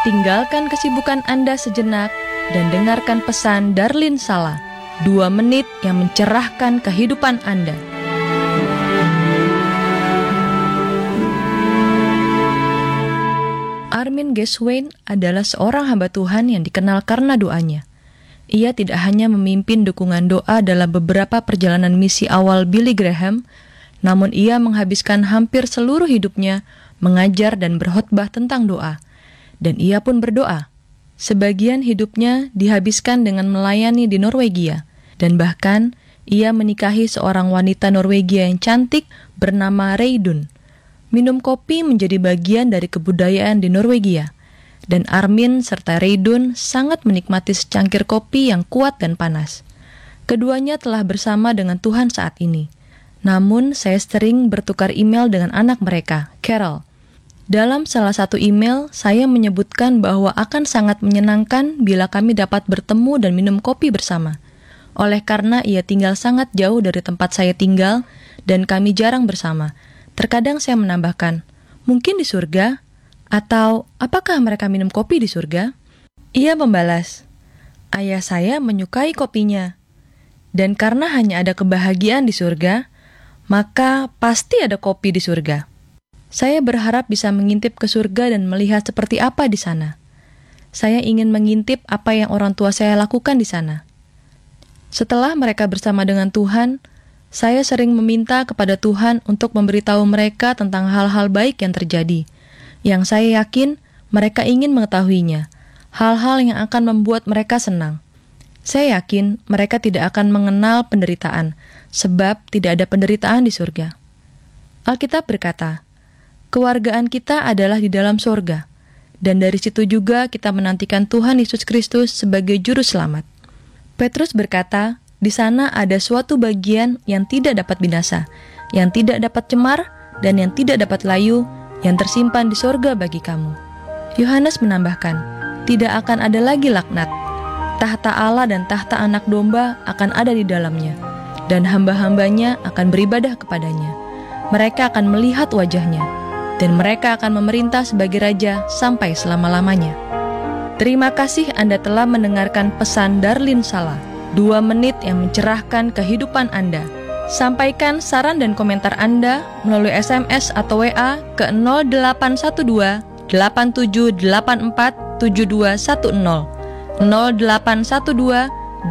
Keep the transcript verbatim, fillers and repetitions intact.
Tinggalkan kesibukan Anda sejenak dan dengarkan pesan Darlin Sala, dua menit yang mencerahkan kehidupan Anda. Armin Geswain adalah seorang hamba Tuhan yang dikenal karena doanya. Ia tidak hanya memimpin dukungan doa dalam beberapa perjalanan misi awal Billy Graham, namun ia menghabiskan hampir seluruh hidupnya mengajar dan berkhotbah tentang doa. Dan ia pun berdoa. Sebagian hidupnya dihabiskan dengan melayani di Norwegia, dan bahkan ia menikahi seorang wanita Norwegia yang cantik bernama Reidun. Minum kopi menjadi bagian dari kebudayaan di Norwegia, dan Armin serta Reidun sangat menikmati secangkir kopi yang kuat dan panas. Keduanya telah bersama dengan Tuhan saat ini. Namun, saya sering bertukar email dengan anak mereka, Carol. Dalam salah satu email, saya menyebutkan bahwa akan sangat menyenangkan bila kami dapat bertemu dan minum kopi bersama. Oleh karena ia tinggal sangat jauh dari tempat saya tinggal, dan kami jarang bersama. Terkadang saya menambahkan, mungkin di surga? Atau, apakah mereka minum kopi di surga? Ia membalas, ayah saya menyukai kopinya. Dan karena hanya ada kebahagiaan di surga, maka pasti ada kopi di surga. Saya berharap bisa mengintip ke surga dan melihat seperti apa di sana. Saya ingin mengintip apa yang orang tua saya lakukan di sana. Setelah mereka bersama dengan Tuhan, saya sering meminta kepada Tuhan untuk memberitahu mereka tentang hal-hal baik yang terjadi, yang saya yakin mereka ingin mengetahuinya, hal-hal yang akan membuat mereka senang. Saya yakin mereka tidak akan mengenal penderitaan, sebab tidak ada penderitaan di surga. Alkitab berkata, kewargaan kita adalah di dalam sorga, dan dari situ juga kita menantikan Tuhan Yesus Kristus sebagai juru selamat. Petrus berkata, di sana ada suatu bagian yang tidak dapat binasa, yang tidak dapat cemar, dan yang tidak dapat layu, yang tersimpan di sorga bagi kamu. Yohanes menambahkan, tidak akan ada lagi laknat. Tahta Allah dan tahta anak domba akan ada di dalamnya, dan hamba-hambanya akan beribadah kepadanya. Mereka akan melihat wajahnya, dan mereka akan memerintah sebagai raja sampai selama-lamanya. Terima kasih Anda telah mendengarkan pesan Darlin Sala, dua menit yang mencerahkan kehidupan Anda. Sampaikan saran dan komentar Anda melalui S M S atau W A ke nol delapan satu dua delapan tujuh delapan empat tujuh dua satu nol, nol delapan satu dua